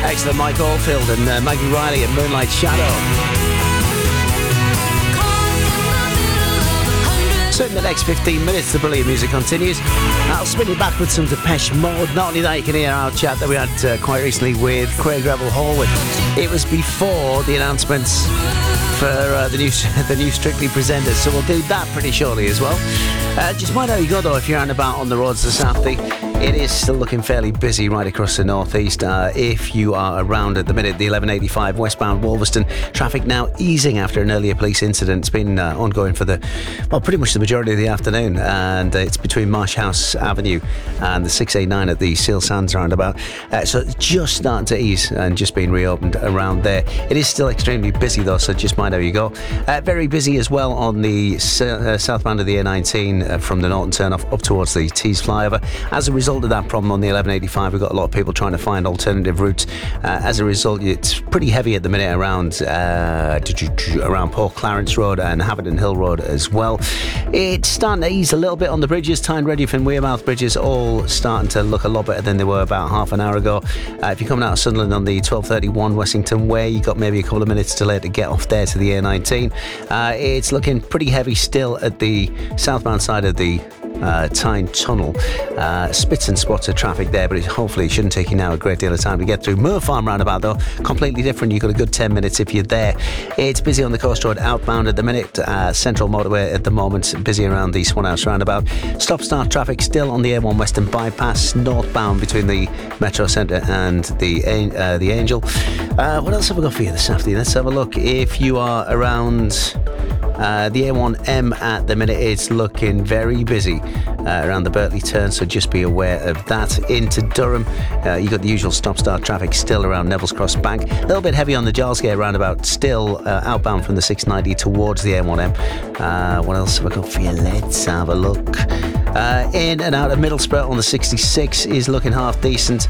Excellent Mike Oldfield and Maggie Riley and Moonlight Shadow. So in the next 15 minutes, the brilliant music continues. I'll spin you back with some Depeche Mode. Not only that, you can hear our chat that we had quite recently with Craig Rebel Horwood. It was before the announcements for the new Strictly presenters, so we'll do that pretty shortly as well. Just mind how you go though if you're out and about on the roads this afternoon. It is still looking fairly busy right across the northeast. If you are around at the minute, the 1185 westbound Wolverston traffic now easing after an earlier police incident. It's been ongoing for pretty much the majority of the afternoon, and it's between Marsh House Avenue and the 689 at the Seal Sands roundabout. So it's just starting to ease and just being reopened around there. It is still extremely busy though, so just mind how you go. Very busy as well on the southbound of the A19 from the Norton turnoff up towards the Tees flyover. As a result of that problem on the 1185, we've got a lot of people trying to find alternative routes. As a result, it's pretty heavy at the minute around Port Clarence Road and Haverton Hill Road as well. It's starting to ease a little bit on the bridges. Tyne, Redruth and Wearmouth bridges all starting to look a lot better than they were about half an hour ago. If you're coming out of Sunderland on the 1231 Wessington Way, you've got maybe a couple of minutes delay to get off there to the A19. It's looking pretty heavy still at the southbound side of the Tyne Tunnel. Spits and spots of traffic there, but hopefully it shouldn't take you now a great deal of time to get through. Moor Farm roundabout though, completely different. You've got a good 10 minutes if you're there. It's busy on the Coast Road outbound at the minute. Central motorway at the moment, busy around the Swan House roundabout. Stop-start traffic still on the A1 Western bypass, northbound between the Metro Centre and the Angel. What else have we got for you this afternoon? Let's have a look. If you are around the A1M at the minute, it's looking very busy around the Berkeley turn, so just be aware of that. Into Durham, you've got the usual stop-start traffic still around Neville's Cross Bank. A little bit heavy on the Gilesgate roundabout, still outbound from the 690 towards the A1M. What else have I got for you? Let's have a look. In and out of Middlesbrough on the 66 is looking half decent.